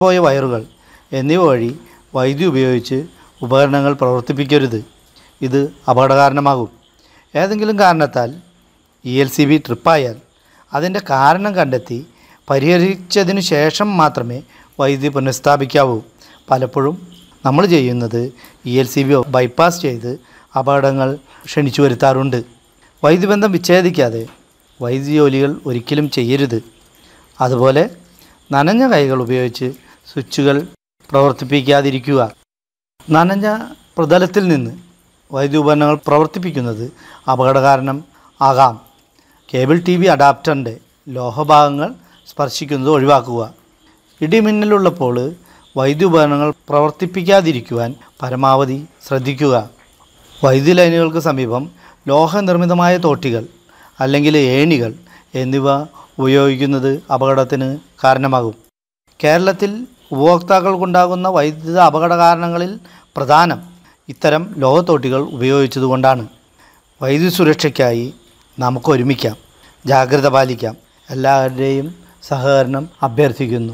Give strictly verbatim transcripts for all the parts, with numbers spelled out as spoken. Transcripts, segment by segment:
പോയ വയറുകൾ എന്നിവ വഴി വൈദ്യുതി ഉപയോഗിച്ച് ഉപകരണങ്ങൾ പ്രവർത്തിപ്പിക്കരുത്. ഇത് അപകടകാരണമാകും. ഏതെങ്കിലും കാരണത്താൽ ഇ എൽ സി ബി ട്രിപ്പായാൽ അതിൻ്റെ കാരണം കണ്ടെത്തി പരിഹരിച്ചതിനു ശേഷം മാത്രമേ വൈദ്യുതി പുനഃസ്ഥാപിക്കാവൂ. പലപ്പോഴും നമ്മൾ ചെയ്യുന്നത് E L C B bypass ചെയ്ത് അപകടങ്ങൾ ക്ഷണിച്ചു വരുത്താറുണ്ട്. വൈദ്യുതി ബന്ധം വിച്ഛേദിക്കാതെ വൈദ്യുതി ജോലികൾ ഒരിക്കലും ചെയ്യരുത്. അതുപോലെ നനഞ്ഞ കൈകൾ ഉപയോഗിച്ച് സ്വിച്ചുകൾ പ്രവർത്തിപ്പിക്കാതിരിക്കുക. നനഞ്ഞ പ്രതലത്തിൽ നിന്ന് വൈദ്യുതി ഉപകരണങ്ങൾ പ്രവർത്തിപ്പിക്കുന്നത് അപകടകാരണം ആകാം. കേബിൾ ടി വി അഡാപ്റ്ററിൻ്റെ ലോഹഭാഗങ്ങൾ സ്പർശിക്കുന്നത് ഒഴിവാക്കുക. ഇടിമിന്നലുള്ളപ്പോൾ വൈദ്യുതി ഉപകരണങ്ങൾ പ്രവർത്തിപ്പിക്കാതിരിക്കുവാൻ പരമാവധി ശ്രദ്ധിക്കുക. വൈദ്യുതി ലൈനുകൾക്ക് സമീപം ലോഹനിർമ്മിതമായ തോട്ടികൾ അല്ലെങ്കിൽ ഏണികൾ എന്നിവ ഉപയോഗിക്കുന്നത് അപകടത്തിന് കാരണമാകും. കേരളത്തിൽ ഉപഭോക്താക്കൾക്കുണ്ടാകുന്ന വൈദ്യുത അപകട കാരണങ്ങളിൽ പ്രധാനം ഇത്തരം ലോഹത്തോട്ടികൾ ഉപയോഗിച്ചതുകൊണ്ടാണ്. വൈദ്യുതി സുരക്ഷയ്ക്കായി നമുക്ക് ഒരുമിക്കാം, ജാഗ്രത പാലിക്കാം. എല്ലാവരുടെയും സഹകരണം അഭ്യർത്ഥിക്കുന്നു.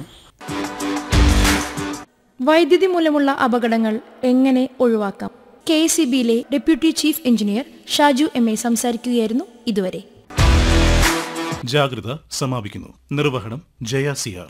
വൈദ്യുതി മൂലമുള്ള അപകടങ്ങൾ എങ്ങനെ ഒഴിവാക്കാം? കെ എസ് ഇ ബിയിലെ deputy chief engineer Shaju M A സംസാരിക്കുകയായിരുന്നു ഇതുവരെ. ജാഗ്രത സമാപിക്കുന്നു. നിർവഹണം Jaya Siyar.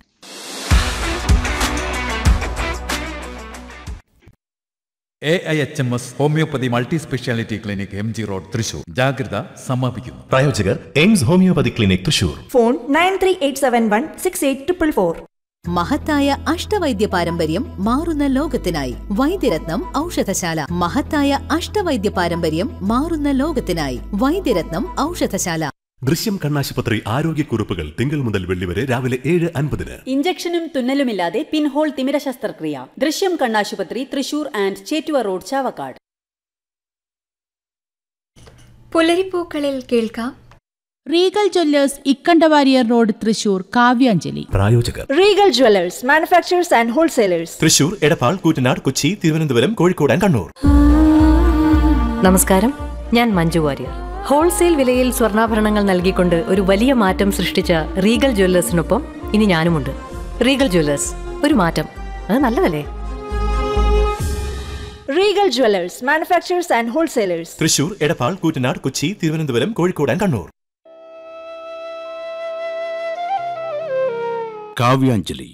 A I H M S homeopathy multi speciality clinic M G road Thrissur. ജാഗ്രത സമാപിക്കുന്നു. പ്രായോജകർ AIIMS homeopathy clinic Thrissur. Phone nine three eight seven one six eight triple four. മഹത്തായ അഷ്ടവൈദ്യ പാരമ്പര്യം മാറുന്ന ലോകത്തിനായി വൈദ്യരത്നം ഔഷധശാല. മഹത്തായ അഷ്ടവൈദ്യ പാരമ്പര്യം മാറുന്ന ലോകത്തിനായി വൈദ്യരത്നം ഔഷധശാല. ദൃശ്യം കണ്ണാശുപത്രി ആരോഗ്യക്കുറിപ്പുകൾ തിങ്കൾ മുതൽ വെള്ളി വരെ രാവിലെ ഏഴ് അൻപതിന്. ഇഞ്ചക്ഷനും തുന്നലുമില്ലാതെ പിൻഹോൾ തിമിര ശസ്ത്രക്രിയ. ദൃശ്യം കണ്ണാശുപത്രി, തൃശൂർ ആൻഡ് ചേറ്റുവ റോഡ്, ചാവക്കാട്. പുലരിപ്പൂക്കളിൽ കേൾക്കാം Regal Jewellers Ikkanda Warrier road Thrissur Kavyanjali. പ്രായോജകർ Regal Jewellers manufacturers and wholesalers Thrissur, Edappal, Koottanad, Kochi, Thiruvananthapuram, Kozhikode and Kannur. നമസ്കാരം, ഞാൻ മഞ്ജു വാര്യർ. ഹോൾസെയിൽ വിലയിൽ സ്വർണ്ണാഭരണങ്ങൾ നൽകിക്കൊണ്ട് ഒരു വലിയ മാറ്റം സൃഷ്ടിച്ച റീഗൽ ജ്വല്ലേഴ്സിനൊപ്പം ഇനി ഞാനുമുണ്ട്. റീഗൽ ജ്വല്ലേഴ്സ്, ഒരു മാറ്റം, അത് നല്ലതല്ലേ? Regal Jewellers manufacturers and wholesalers Thrissur, Edappal, Koottanad, Kochi, Thiruvananthapuram, Kozhikode and Kannur. Kavyanjali.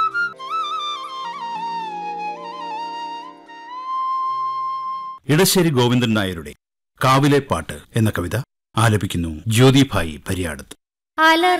Edasseri Govindan നായരുടെ കാവിലെ പാട്ട് എന്ന കവിത ആലപിക്കുന്നു ജ്യോതിഭായി പരിയാടത്ത്.